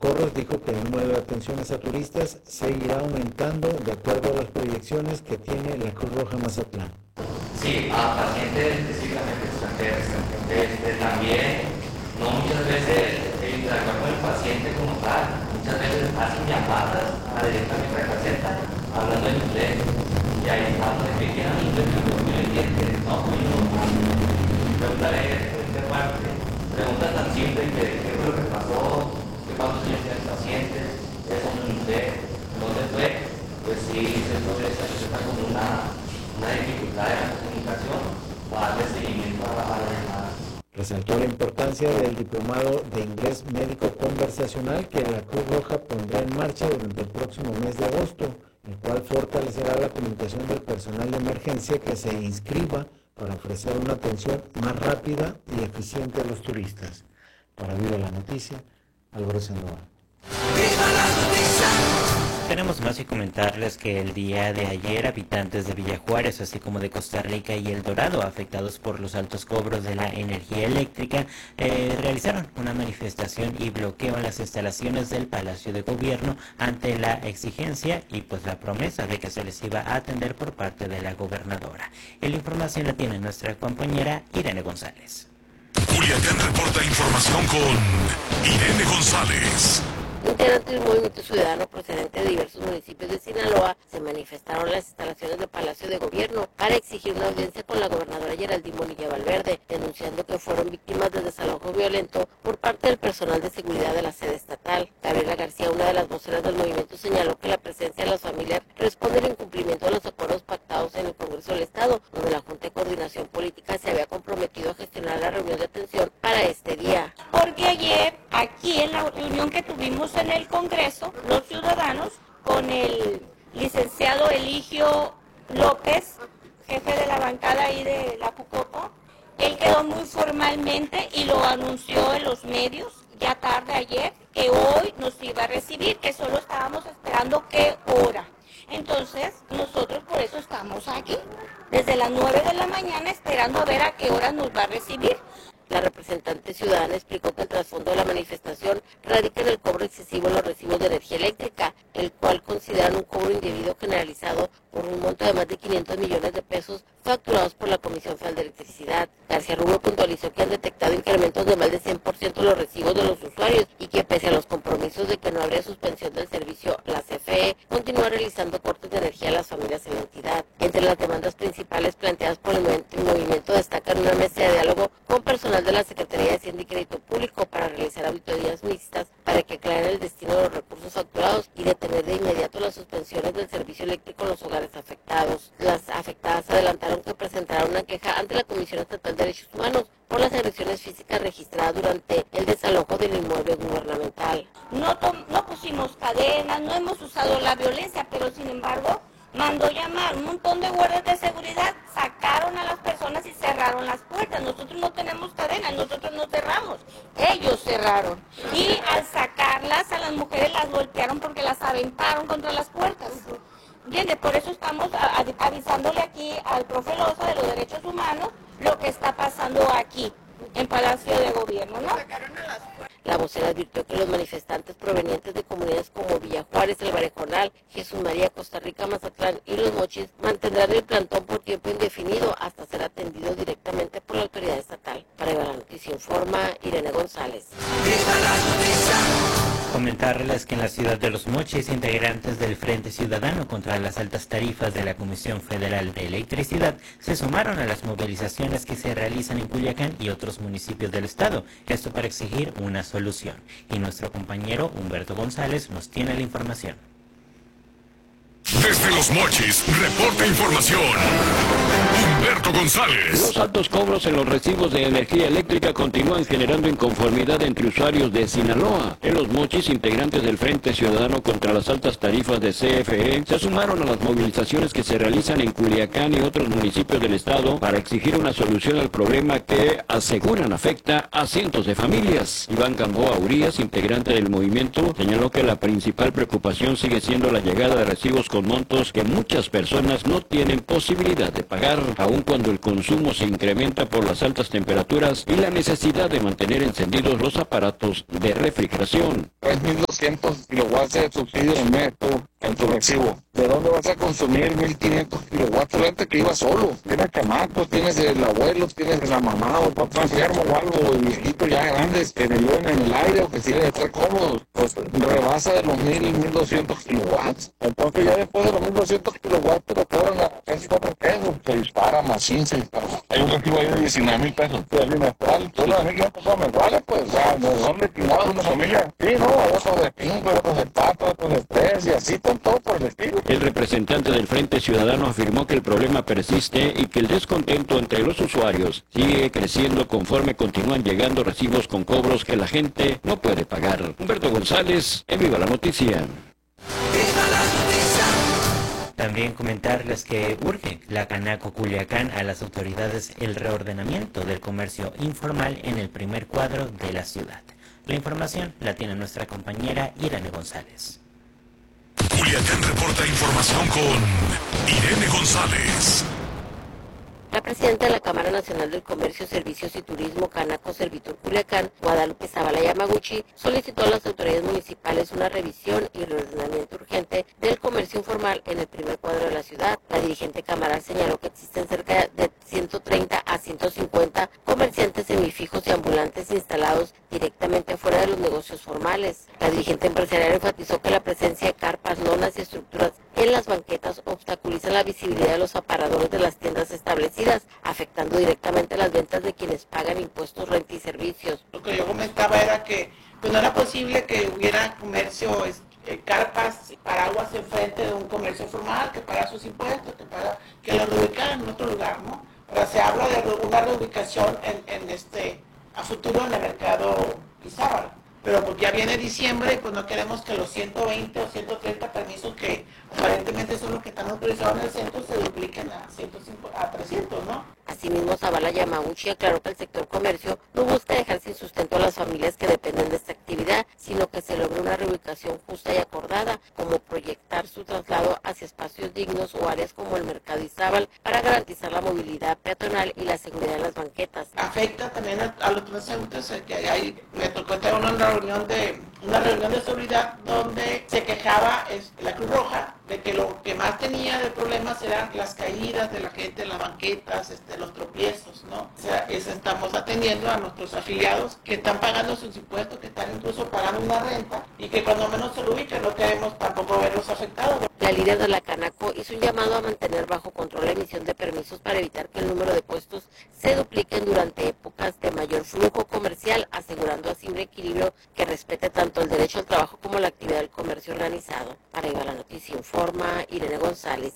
Socorros dijo que el número de atenciones a turistas seguirá aumentando de acuerdo a las proyecciones que tiene la Cruz Roja Mazatlán. Sí, a pacientes específicamente extranjeros. También, no muchas veces interactuar con el paciente como tal, muchas veces hacen llamadas directamente a la caseta, hablando en inglés, y ahí estamos de que quieran inglés, pero no me entienden, no, preguntaré por esta parte, preguntas tan simples que qué fue lo que pasó, qué pasó si el paciente, eso no sé, dónde fue, pues sí, se está como una dificultad en la comunicación para darle seguimiento a la llamada. Resaltó la importancia del diplomado de inglés médico conversacional que la Cruz Roja pondrá en marcha durante el próximo mes de agosto, el cual fortalecerá la comunicación del personal de emergencia que se inscriba para ofrecer una atención más rápida y eficiente a los turistas. Para Viva la Noticia, Álvaro Sandoval. Tenemos más que comentarles que el día de ayer habitantes de Villa Juárez, así como de Costa Rica y El Dorado, afectados por los altos cobros de la energía eléctrica, realizaron una manifestación y bloqueo en las instalaciones del Palacio de Gobierno ante la exigencia y pues la promesa de que se les iba a atender por parte de la gobernadora. La información la tiene nuestra compañera Irene González. Culiacán reporta información con Irene González. Integrantes del Movimiento Ciudadano procedente de diversos municipios de Sinaloa se manifestaron en las instalaciones del Palacio de Gobierno para exigir una audiencia con la gobernadora Geraldine Bonilla Valverde, denunciando que fueron víctimas de desalojo violento por parte del personal de seguridad de la sede estatal. Gabriela García, una de las voceras del movimiento, señaló que la presencia de las familias responde al incumplimiento de los acuerdos pactados en el Congreso del Estado, donde la Junta de Coordinación Política se había comprometido a gestionar la reunión de atención para este día. Porque ayer, aquí en la reunión que tuvimos en el Congreso, los ciudadanos, con el licenciado Eligio López, jefe de la bancada ahí de la Jucopo, él quedó muy formalmente y lo anunció en los medios ya tarde ayer, que hoy nos iba a recibir, que solo estábamos esperando qué hora. Entonces, nosotros por eso estamos aquí, desde las 9 de la mañana esperando a ver a qué hora nos va a recibir. La representante ciudadana explicó que el trasfondo de la manifestación radica en el cobro excesivo en los recibos de energía eléctrica, el cual consideran un cobro indebido generalizado por un monto de más de 500 millones de pesos facturados por la Comisión Federal de Electricidad. García Rubio puntualizó que han detectado incrementos de más de 100% en los recibos de los usuarios y que pese a los compromisos de que no habría suspensión del servicio, la CFE continúa realizando cortes de energía a las familias en la entidad. Entre las demandas principales planteadas por el movimiento destacan una mesa de diálogo con personal de la Secretaría de Hacienda y Crédito Público para realizar auditorías mixtas para que aclaren el destino de los recursos facturados y detener de inmediato las suspensiones del servicio eléctrico en los hogares afectados. Las afectadas adelantaron que presentarán una queja ante la Comisión Estatal de Derechos Humanos por las agresiones físicas registradas durante el desalojo del inmueble gubernamental. No pusimos cadenas, no hemos usado la violencia, pero sin embargo mandó llamar un montón de guardias de seguridad, sacaron a las personas y cerraron las puertas. Nosotros no tenemos cadenas, nosotros no cerramos, ellos cerraron. Y al sacarlas a las mujeres las golpearon porque las aventaron contra las puertas. ¿Entiende? Por eso estamos avisándole aquí al profe Loza de los Derechos Humanos lo que está pasando aquí, en Palacio de Gobierno, ¿no? La vocera advirtió que los manifestantes provenientes de comunidades como Villa Juárez, El Barejonal, Jesús María, Costa Rica, Mazatlán y Los Mochis mantendrán el plantón por tiempo indefinido hasta ser atendidos directamente por la autoridad estatal. Para Viva la Noticia informa Irene González. Comentarles que en la ciudad de Los Mochis, integrantes del Frente Ciudadano contra las altas tarifas de la Comisión Federal de Electricidad se sumaron a las movilizaciones que se realizan en Culiacán y otros municipios del estado, esto para exigir una solución. Y nuestro compañero Humberto González nos tiene la información. Desde Los Mochis, reporta información Humberto González. Los altos cobros en los recibos de energía eléctrica continúan generando inconformidad entre usuarios de Sinaloa. En Los Mochis, integrantes del Frente Ciudadano contra las altas tarifas de CFE se sumaron a las movilizaciones que se realizan en Culiacán y otros municipios del estado para exigir una solución al problema que aseguran afecta a cientos de familias. Iván Gamboa Urías, integrante del movimiento, señaló que la principal preocupación sigue siendo la llegada de recibos con montos que muchas personas no tienen posibilidad de pagar, aun cuando el consumo se incrementa por las altas temperaturas y la necesidad de mantener encendidos los aparatos de refrigeración. 3.200 kilowatts de subsidio en mes en tu recibo. ¿De dónde vas a consumir 1.500 kilowatts? La gente que iba solo. Tienes chamacos, tienes el abuelo, tienes la mamá o el papá enfermo o algo, y viejitos ya grandes que viven en el aire o que quieren estar cómodos. Pues rebasa de los 1.200 kilowatts. Entonces ya después de los 1.200 kilowatts te lo cobran a casi 4 pesos. Se dispara, machín, se dispara. Hay un recibo ahí de 19,000 pesos. El bimestral, todos los 1.500 pesos mensuales, pues ya, ¿de dónde tirados una familia? Sí, no, otros de 5, otros de 4, otros de 3, y así todo por el estilo. El representante del Frente Ciudadano afirmó que el problema persiste y que el descontento entre los usuarios sigue creciendo conforme continúan llegando recibos con cobros que la gente no puede pagar. Humberto González, en Viva la Noticia. También comentarles que urge la Canaco Culiacán a las autoridades el reordenamiento del comercio informal en el primer cuadro de la ciudad. La información la tiene nuestra compañera Irene González. Culiacán reporta información con Irene González. La presidenta de la Cámara Nacional del Comercio, Servicios y Turismo, Canaco Servitur Culiacán, Guadalupe Zavala Yamaguchi, solicitó a las autoridades municipales una revisión y reordenamiento urgente del comercio informal en el primer cuadro de la ciudad. La dirigente camaral señaló que existen cerca de 130 a 150 comerciantes semifijos y ambulantes instalados directamente fuera de los negocios formales. La dirigente empresarial enfatizó que la presencia de carpas, lonas y estructuras en las banquetas obstaculiza la visibilidad de los aparadores de las tiendas establecidas, afectando directamente las ventas de quienes pagan impuestos, renta y servicios. Lo que yo comentaba era que pues, no era posible que hubiera comercio, carpas, paraguas enfrente de un comercio formal que paga sus impuestos, que lo reubicaran en otro lugar, ¿no? Ahora se habla de una reubicación a futuro en el mercado Izábal. Pero pues ya viene diciembre y pues no queremos que los 120 o 130 permisos que aparentemente son los que están autorizados en el centro se dupliquen a 300, ¿no? Asimismo, Zavala Yamaguchi aclaró que el sector comercio no busca dejar sin sustento a las familias que dependen de esta actividad, sino que se logre una reubicación justa y acordada, como proyectar su traslado hacia espacios dignos o áreas como el mercado Izábal para garantizar la movilidad peatonal y la seguridad en las banquetas. Afecta también a los transeúntes, que me tocó estar en una reunión de seguridad donde se quejaba la Cruz Roja de que lo que más tenía de problemas eran las caídas de la gente en las banquetas, los tropiezos, ¿no? O sea, estamos atendiendo a nuestros afiliados que están pagando sus impuestos, que están incluso pagando una renta y que cuando menos se lo ubican no queremos tampoco verlos afectados. La líder de la Canaco hizo un llamado a mantener bajo control la emisión de permisos para evitar que el número de puestos se dupliquen durante épocas de mayor flujo comercial, asegurando así un equilibrio que respete tanto el derecho al trabajo como la actividad del comercio organizado. Para Viva la Noticia informa Irene González.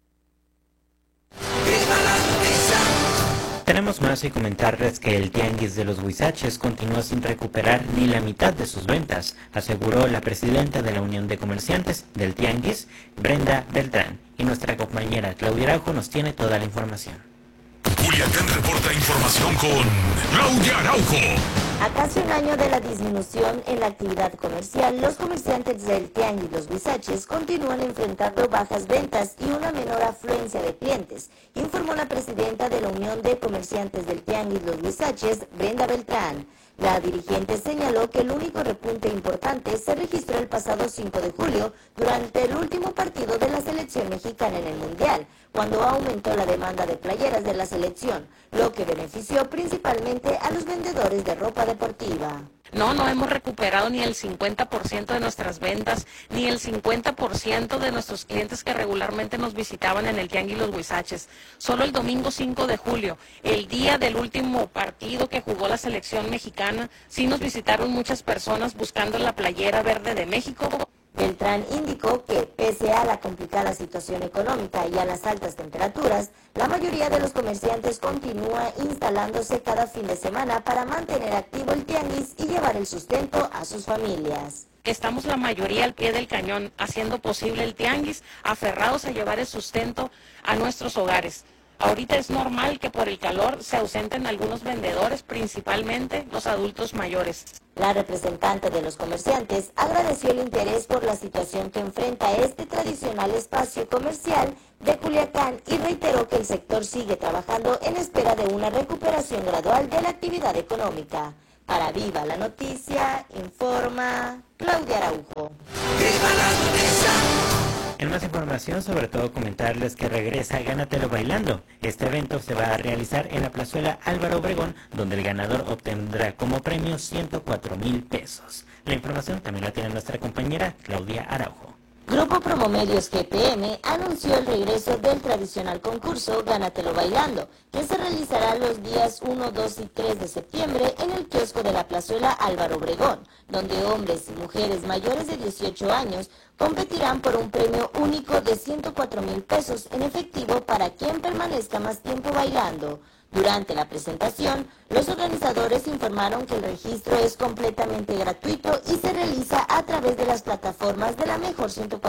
Tenemos más y comentarles que el Tianguis de los Huizaches continúa sin recuperar ni la mitad de sus ventas, aseguró la presidenta de la Unión de Comerciantes del Tianguis, Brenda Beltrán, y nuestra compañera Claudia Araujo nos tiene toda la información. Culiacán reporta información con Claudia Araujo. A casi un año de la disminución en la actividad comercial, los comerciantes del Tianguis Los Huizaches continúan enfrentando bajas ventas y una menor afluencia de clientes, informó la presidenta de la Unión de Comerciantes del Tianguis Los Huizaches, Brenda Beltrán. La dirigente señaló que el único repunte importante se registró el pasado 5 de julio durante el último partido de la selección mexicana en el Mundial, cuando aumentó la demanda de playeras de la selección, lo que benefició principalmente a los vendedores de ropa deportiva. No hemos recuperado ni el 50% de nuestras ventas, ni el 50% de nuestros clientes que regularmente nos visitaban en el Tianguis Los Huizaches. Solo el domingo 5 de julio, el día del último partido que jugó la selección mexicana, sí nos visitaron muchas personas buscando la playera verde de México. Beltrán indicó que, pese a la complicada situación económica y a las altas temperaturas, la mayoría de los comerciantes continúa instalándose cada fin de semana para mantener activo el tianguis y llevar el sustento a sus familias. Estamos la mayoría al pie del cañón, haciendo posible el tianguis, aferrados a llevar el sustento a nuestros hogares. Ahorita es normal que por el calor se ausenten algunos vendedores, principalmente los adultos mayores. La representante de los comerciantes agradeció el interés por la situación que enfrenta este tradicional espacio comercial de Culiacán y reiteró que el sector sigue trabajando en espera de una recuperación gradual de la actividad económica. Para Viva la Noticia, informa Claudia Araujo. En más información, sobre todo comentarles que regresa Gánatelo Bailando. Este evento se va a realizar en la plazuela Álvaro Obregón, donde el ganador obtendrá como premio 104,000 pesos. La información también la tiene nuestra compañera Claudia Araujo. Grupo Promomedios GPM anunció el regreso del tradicional concurso Gánatelo Bailando, que se realizará los días 1, 2 y 3 de septiembre en el kiosco de la plazuela Álvaro Obregón, donde hombres y mujeres mayores de 18 años competirán por un premio único de 104,000 pesos en efectivo para quien permanezca más tiempo bailando. Durante la presentación, los organizadores informaron que el registro es completamente gratuito y se realiza a través de las plataformas de la Mejor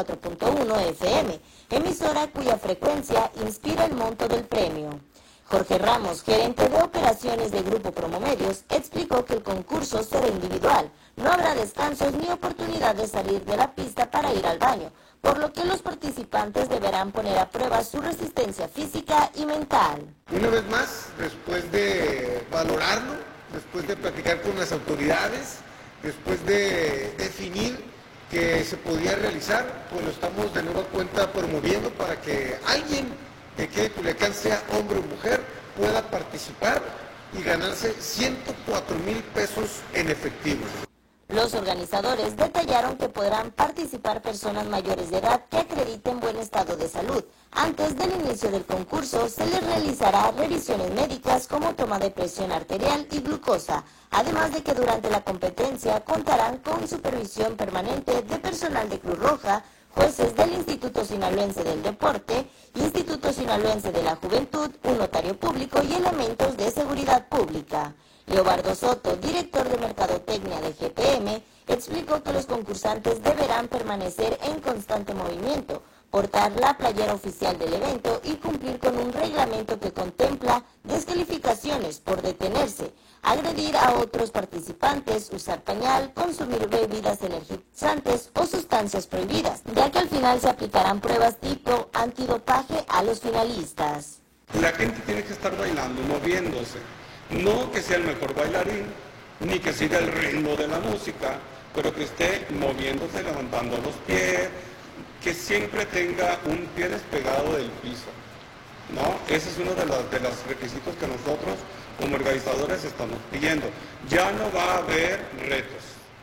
104.1 FM, emisora cuya frecuencia inspira el monto del premio. Jorge Ramos, gerente de operaciones de Grupo Promomedios, explicó que el concurso será individual. No habrá descansos ni oportunidad de salir de la pista para ir al baño, por lo que los participantes deberán poner a prueba su resistencia física y mental. Una vez más, después de valorarlo, después de platicar con las autoridades, después de definir que se podía realizar, pues lo estamos de nueva cuenta promoviendo para que alguien de aquí de Culiacán, sea hombre o mujer, pueda participar y ganarse 104,000 pesos en efectivo. Los organizadores detallaron que podrán participar personas mayores de edad que acrediten buen estado de salud. Antes del inicio del concurso se les realizará revisiones médicas como toma de presión arterial y glucosa, además de que durante la competencia contarán con supervisión permanente de personal de Cruz Roja, jueces del Instituto Sinaloense del Deporte, Instituto Sinaloense de la Juventud, un notario público y elementos de seguridad pública. Leobardo Soto, director de Mercadotecnia de GPM, explicó que los concursantes deberán permanecer en constante movimiento, portar la playera oficial del evento y cumplir con un reglamento que contempla descalificaciones por detenerse, agredir a otros participantes, usar pañal, consumir bebidas energizantes o sustancias prohibidas, ya que al final se aplicarán pruebas tipo antidopaje a los finalistas. La gente tiene que estar bailando, moviéndose, no que sea el mejor bailarín, ni que siga el ritmo de la música, pero que esté moviéndose, levantando los pies, que siempre tenga un pie despegado del piso, ¿no? Ese es uno de los requisitos que nosotros como organizadores estamos pidiendo. Ya no va a haber retos.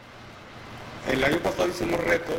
El año pasado hicimos retos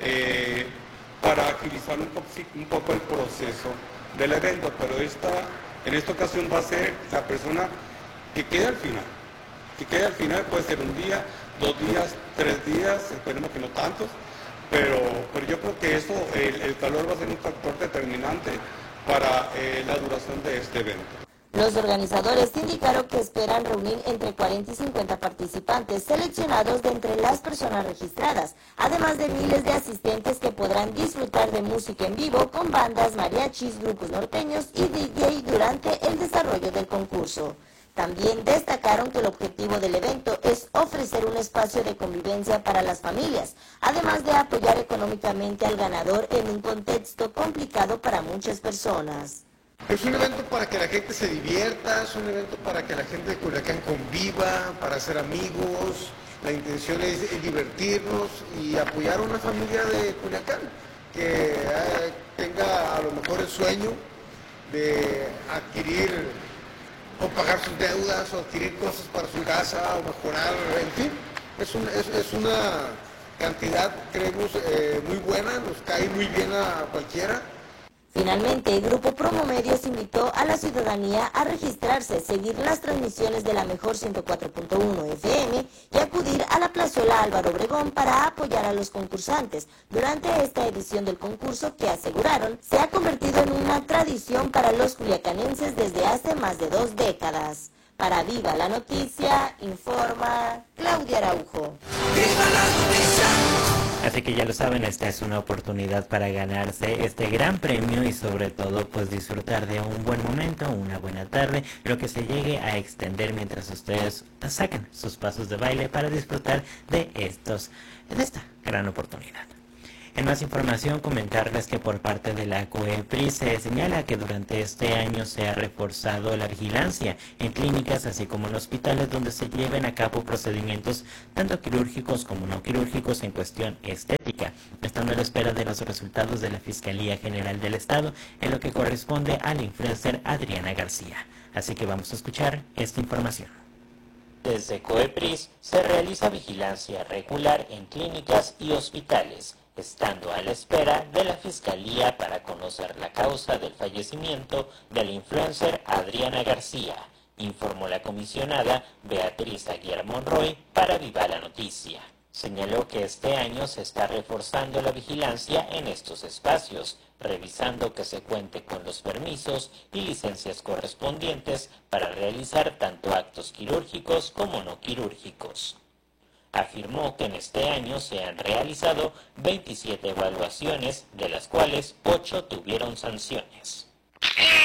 para agilizar un poco el proceso del evento, pero en esta ocasión va a ser la persona que quede al final. Que quede al final puede ser un día, 2 días, 3 días, esperemos que no tantos, pero yo creo que eso, el calor va a ser un factor determinante para la duración de este evento. Los organizadores indicaron que esperan reunir entre 40 y 50 participantes seleccionados de entre las personas registradas, además de miles de asistentes que podrán disfrutar de música en vivo con bandas, mariachis, grupos norteños y DJ durante el desarrollo del concurso. También destacaron que el objetivo del evento es ofrecer un espacio de convivencia para las familias, además de apoyar económicamente al ganador en un contexto complicado para muchas personas. Es un evento para que la gente se divierta, es un evento para que la gente de Culiacán conviva, para hacer amigos. La intención es divertirnos y apoyar a una familia de Culiacán que tenga a lo mejor el sueño de adquirir o pagar sus deudas o adquirir cosas para su casa o mejorar, en fin. Es una cantidad, creemos, muy buena, nos cae muy bien a cualquiera. Finalmente, el Grupo Promomedios invitó a la ciudadanía a registrarse, seguir las transmisiones de la Mejor 104.1 FM y acudir a la plazuela Álvaro Obregón para apoyar a los concursantes durante esta edición del concurso que aseguraron se ha convertido en una tradición para los culiacanenses desde hace más de 2 décadas. Para Viva la Noticia, informa Claudia Araujo. Así Así que ya lo saben, esta es una oportunidad para ganarse este gran premio y sobre todo pues disfrutar de un buen momento, una buena tarde, lo que se llegue a extender mientras ustedes sacan sus pasos de baile para disfrutar de esta gran oportunidad. En más información, comentarles que por parte de la COEPRIS se señala que durante este año se ha reforzado la vigilancia en clínicas así como en hospitales donde se lleven a cabo procedimientos tanto quirúrgicos como no quirúrgicos en cuestión estética, estando a la espera de los resultados de la Fiscalía General del Estado en lo que corresponde a la influencer Adriana García. Así que vamos a escuchar esta información. Desde COEPRIS se realiza vigilancia regular en clínicas y hospitales, estando a la espera de la Fiscalía para conocer la causa del fallecimiento de la influencer Adriana García, informó la comisionada Beatriz Aguirre Monroy para Viva la Noticia. Señaló que este año se está reforzando la vigilancia en estos espacios, revisando que se cuente con los permisos y licencias correspondientes para realizar tanto actos quirúrgicos como no quirúrgicos. Afirmó que en este año se han realizado 27 evaluaciones, de las cuales 8 tuvieron sanciones.